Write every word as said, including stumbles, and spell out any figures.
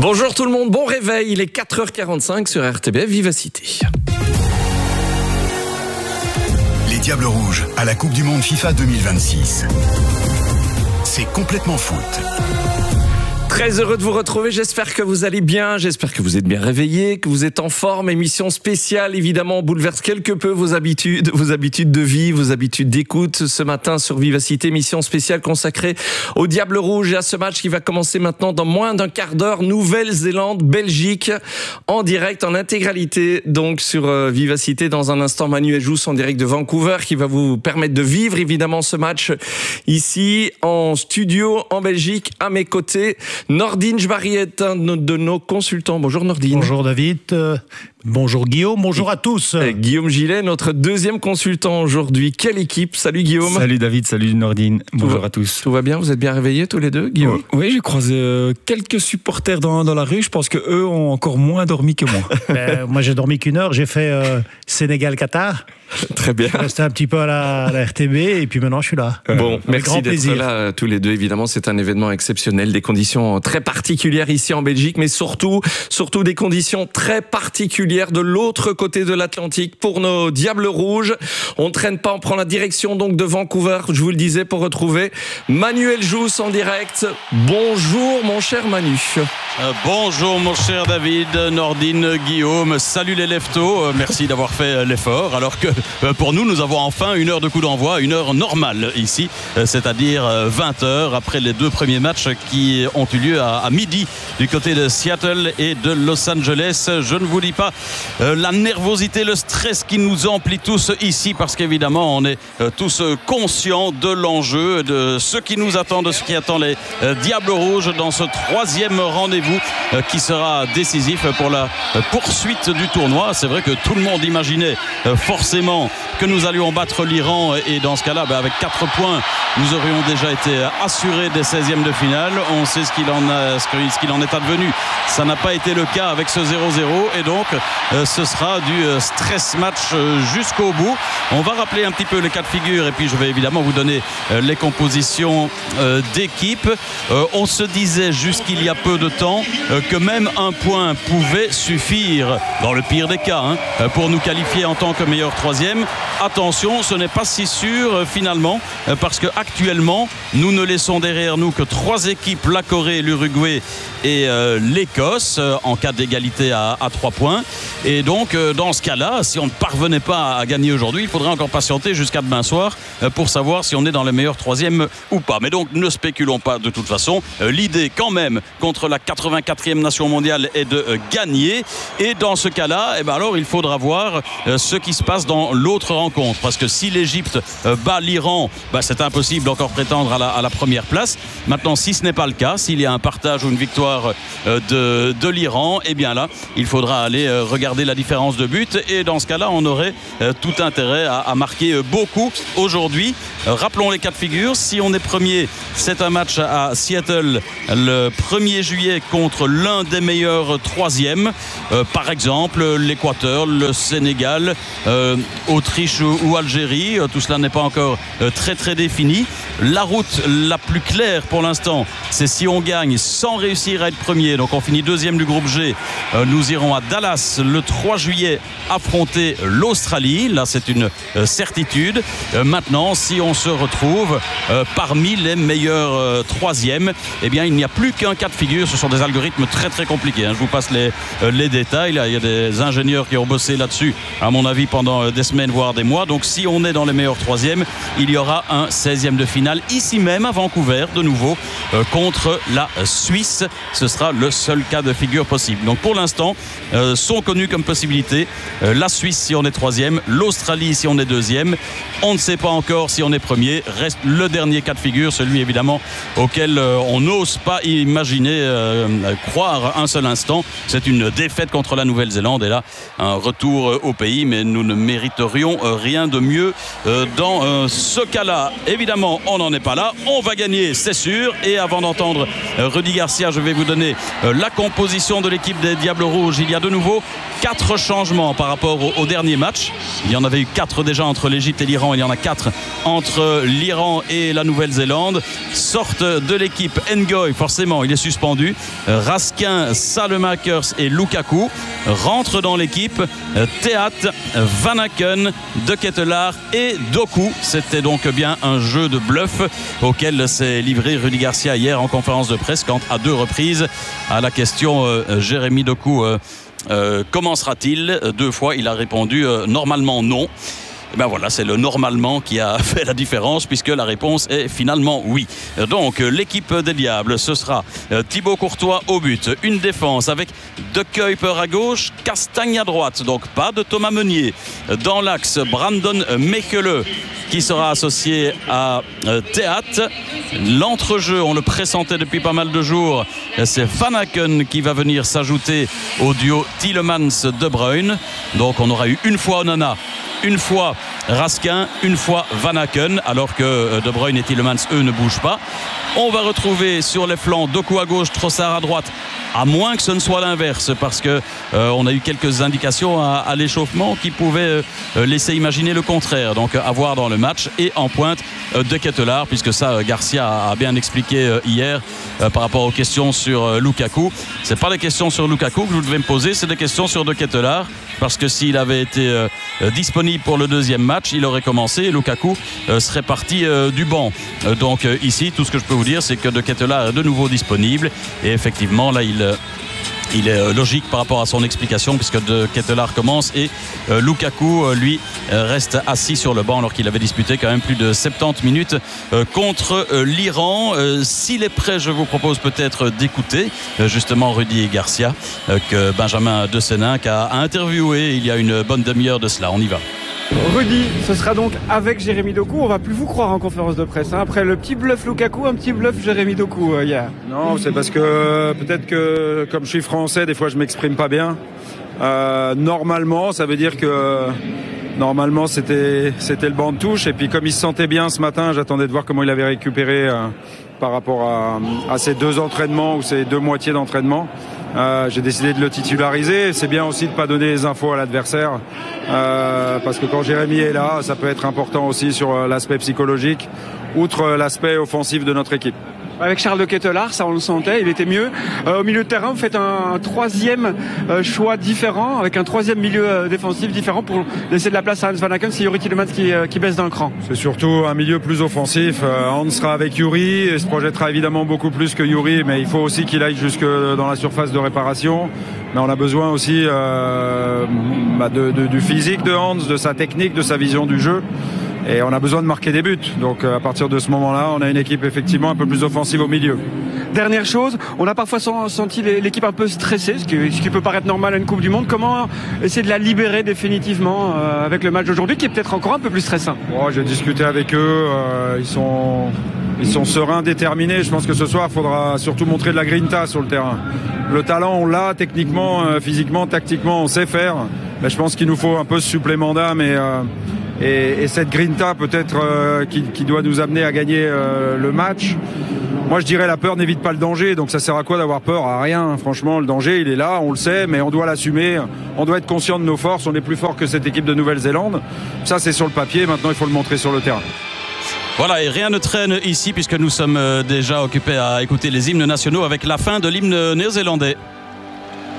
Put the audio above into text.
Bonjour tout le monde, bon réveil, il est quatre heures quarante-cinq sur R T B F Vivacité. Les Diables Rouges à la Coupe du Monde FIFA deux mille vingt-six. C'est complètement foot. Très heureux de vous retrouver, j'espère que vous allez bien, j'espère que vous êtes bien réveillés, que vous êtes en forme. Émission spéciale, évidemment, on bouleverse quelque peu vos habitudes, vos habitudes de vie, vos habitudes d'écoute. Ce matin sur Vivacité, émission spéciale consacrée aux Diables Rouges et à ce match qui va commencer maintenant dans moins d'un quart d'heure. Nouvelle-Zélande, Belgique, en direct, en intégralité, donc sur euh, Vivacité. Dans un instant, Manuel Jousse en direct de Vancouver qui va vous permettre de vivre évidemment ce match ici en studio en Belgique à mes côtés. Nordine Jbari est un de nos consultants. Bonjour Nordine. Bonjour David. Euh, bonjour Guillaume. Bonjour et, à tous. Et Guillaume Gillet, notre deuxième consultant aujourd'hui. Quelle équipe. Salut Guillaume. Salut David, salut Nordine. Bonjour va, à tous. Tout va bien? Vous êtes bien réveillés tous les deux, Guillaume? Oh, oui, j'ai croisé euh, quelques supporters dans, dans la rue. Je pense qu'eux ont encore moins dormi que moi. ben, moi j'ai dormi qu'une heure. J'ai fait euh, Sénégal-Qatar. Très bien. Je suis resté un petit peu à la, à la R T B et puis maintenant je suis là. Bon, Avec merci grand d'être plaisir. là euh, tous les deux. Évidemment, c'est un événement exceptionnel, des conditions très particulières ici en Belgique, mais surtout, surtout des conditions très particulières de l'autre côté de l'Atlantique pour nos Diables Rouges. On ne traîne pas, on prend la direction donc de Vancouver, je vous le disais, pour retrouver Manuel Jousse en direct. Bonjour mon cher Manu. Euh, bonjour mon cher David, Nordine, Guillaume, salut les leftos, euh, merci d'avoir fait euh, l'effort, alors que euh, pour nous, nous avons enfin une heure de coup d'envoi, une heure normale ici, euh, c'est-à-dire euh, vingt heures après les deux premiers matchs qui ont eu lieu à, à midi du côté de Seattle et de Los Angeles. Je ne vous dis pas euh, la nervosité, le stress qui nous emplit tous ici, parce qu'évidemment on est euh, tous euh, conscients de l'enjeu, de ce qui nous attend, de ce qui attend les euh, Diables Rouges dans ce troisième rendez-vous euh, qui sera décisif pour la euh, poursuite du tournoi. C'est vrai que tout le monde imaginait euh, forcément que nous allions battre l'Iran, et dans ce cas-là, bah, avec quatre points, nous aurions déjà été assurés des seizièmes de finale. On sait ce qu'il en, a, ce qu'il en est advenu. Ça n'a pas été le cas avec ce zéro zéro, et donc euh, ce sera du euh, stress match euh, jusqu'au bout. On va rappeler un petit peu les cas de figure, et puis je vais évidemment vous donner euh, les compositions euh, d'équipe. Euh, on se disait jusqu'il y a peu de temps euh, que même un point pouvait suffire, dans le pire des cas, hein, pour nous qualifier en tant que meilleur troisième. Attention, ce n'est pas si sûr euh, finalement, euh, parce que actuellement nous ne laissons derrière nous que trois équipes, la Corée, l'Uruguay et euh, l'Écosse, euh, en cas d'égalité à, à trois points. Et donc euh, dans ce cas-là, si on ne parvenait pas à gagner aujourd'hui, il faudrait encore patienter jusqu'à demain soir euh, pour savoir si on est dans les meilleurs troisièmes ou pas. Mais donc ne spéculons pas de toute façon. Euh, l'idée quand même contre la quatre-vingt-quatrième nation mondiale est de euh, gagner. Et dans ce cas-là, eh ben alors il faudra voir euh, ce qui se passe dans l'autre rencontre, parce que si l'Égypte euh, bat l'Iran, bah, c'est impossible d'encore prétendre à la, à la première place. Maintenant, si ce n'est pas le cas, s'il y a un partage ou une victoire euh, de, de l'Iran, eh bien là, il faudra aller euh, regarder la différence de but, et dans ce cas-là, on aurait euh, tout intérêt à, à marquer euh, beaucoup aujourd'hui. Euh, rappelons les cas de figure. Si on est premier, c'est un match à Seattle le premier juillet contre l'un des meilleurs troisièmes, euh, par exemple l'Équateur, le Sénégal, euh, Autriche ou, ou Algérie. Euh, tout cela n'est pas encore euh, très très défini. La route la plus claire pour l'instant, c'est si on gagne sans réussir à être premier, donc on finit deuxième du groupe G, euh, nous irons à Dallas le trois juillet affronter l'Australie. Là, c'est une euh, certitude. Euh, maintenant, si on se retrouve euh, parmi les meilleurs euh, troisièmes, eh bien, il n'y a plus qu'un cas de figure. Ce sont des algorithmes très très compliqués, hein. Je vous passe les, euh, les détails. Là, il y a des ingénieurs qui ont bossé là-dessus, à mon avis, pendant euh, des semaines, voire des mois. Donc, si on est dans les meilleurs troisièmes, il y aura un seizième de finale, ici même à Vancouver, de nouveau, euh, contre la Suisse. Ce sera le seul cas de figure possible. Donc, pour l'instant, euh, sont connus comme possibilité euh, la Suisse si on est troisième, l'Australie si on est deuxième. On ne sait pas encore si on est premier. Reste le dernier cas de figure, celui évidemment auquel euh, on n'ose pas imaginer euh, croire un seul instant. C'est une défaite contre la Nouvelle-Zélande, et là un retour euh, au pays, mais nous ne mériterions euh, rien de mieux dans ce cas-là. Évidemment, on n'en est pas là. On va gagner, c'est sûr. Et avant d'entendre Rudy Garcia, je vais vous donner la composition de l'équipe des Diables Rouges. Il y a de nouveau quatre changements par rapport au, au dernier match. Il y en avait eu quatre déjà entre l'Égypte et l'Iran. Il y en a quatre entre l'Iran et la Nouvelle-Zélande. Sortent de l'équipe Ngoy, forcément, il est suspendu. Raskin, Salemakers et Lukaku. Rentrent dans l'équipe Théat, Van Aken, De Ketelaar et Doku. C'était donc bien un jeu de bluff auquel s'est livré Rudy Garcia hier en conférence de presse quand à deux reprises à la question euh, Jérémy Doku euh, euh, comment sera-t-il, deux fois il a répondu euh, normalement non. Et ben voilà, c'est le normalement qui a fait la différence puisque la réponse est finalement oui. Donc l'équipe des Diables, ce sera Thibaut Courtois au but, une défense avec De Kuyper à gauche, Castagne à droite, donc pas de Thomas Meunier. Dans l'axe, Brandon Mechele qui sera associé à Théat. L'entrejeu, on le pressentait depuis pas mal de jours, c'est Van Aken qui va venir s'ajouter au duo Tielemans-De Bruyne. Donc on aura eu une fois Onana, une fois Raskin, une fois Van Aken, alors que De Bruyne et Tielemans, eux, ne bougent pas. On va retrouver sur les flancs Doku à gauche, Trossard à droite, à moins que ce ne soit l'inverse, parce que euh, on a eu quelques indications à, à l'échauffement qui pouvaient euh, laisser imaginer le contraire. Donc à voir dans le match. Et en pointe euh, De Ketelaar, puisque ça euh, Garcia a, a bien expliqué euh, hier euh, par rapport aux questions sur euh, Lukaku. C'est pas des questions sur Lukaku que vous devez me poser, c'est des questions sur De Ketelaar, parce que s'il avait été euh, disponible pour le deuxième match, il aurait commencé et Lukaku euh, serait parti euh, du banc. Euh, donc euh, ici, tout ce que je peux vous dire, c'est que De Ketelaar est de nouveau disponible et effectivement là il Il est logique par rapport à son explication puisque De Ketelaar commence et euh, Lukaku euh, lui euh, reste assis sur le banc alors qu'il avait disputé quand même plus de soixante-dix minutes euh, contre euh, l'Iran. Euh, s'il est prêt, je vous propose peut-être d'écouter euh, justement Rudy Garcia euh, que Benjamin De Séninck a interviewé il y a une bonne demi-heure de cela. On y va. Rudy, ce sera donc avec Jérémy Doku. On va plus vous croire en conférence de presse. Hein. Après le petit bluff Lukaku, un petit bluff Jérémy Doku euh, hier. Non, c'est parce que peut-être que comme je suis français, des fois je m'exprime pas bien. Euh, normalement, ça veut dire que normalement c'était c'était le banc de touche. Et puis comme il se sentait bien ce matin, j'attendais de voir comment il avait récupéré euh, par rapport à, à ces deux entraînements ou ces deux moitiés d'entraînement. Euh, j'ai décidé de le titulariser. C'est bien aussi de ne pas donner les infos à l'adversaire euh, parce que quand Jérémy est là, ça peut être important aussi sur l'aspect psychologique, outre l'aspect offensif de notre équipe. Avec Charles De Ketelaar, ça on le sentait, il était mieux. Euh, au milieu de terrain, vous faites un, un troisième euh, choix différent, avec un troisième milieu euh, défensif différent pour laisser de la place à Hans Van Aken. C'est Youri Tielemans qui, euh, qui baisse d'un cran. C'est surtout un milieu plus offensif. Euh, Hans sera avec Youri et se projettera évidemment beaucoup plus que Youri, mais il faut aussi qu'il aille jusque dans la surface de réparation. Mais on a besoin aussi euh, bah de, de, du physique de Hans, de sa technique, de sa vision du jeu. Et on a besoin de marquer des buts. Donc à partir de ce moment-là, on a une équipe effectivement un peu plus offensive au milieu. Dernière chose, on a parfois senti l'équipe un peu stressée, ce qui, ce qui peut paraître normal à une Coupe du Monde. Comment essayer de la libérer définitivement euh, avec le match d'aujourd'hui, qui est peut-être encore un peu plus stressant? Oh, j'ai discuté avec eux, euh, ils sont, ils sont sereins, déterminés. Je pense que ce soir, il faudra surtout montrer de la grinta sur le terrain. Le talent, on l'a techniquement, euh, physiquement, tactiquement, on sait faire. Mais je pense qu'il nous faut un peu ce supplément d'âme et euh, Et, et cette grinta peut-être euh, qui, qui doit nous amener à gagner euh, le match. Moi je dirais la peur n'évite pas le danger, donc ça sert à quoi d'avoir peur? À rien, franchement le danger il est là, on le sait, mais on doit l'assumer, on doit être conscient de nos forces, on est plus fort que cette équipe de Nouvelle-Zélande. Ça c'est sur le papier, maintenant il faut le montrer sur le terrain. Voilà, et rien ne traîne ici puisque nous sommes déjà occupés à écouter les hymnes nationaux avec la fin de l'hymne néo-zélandais.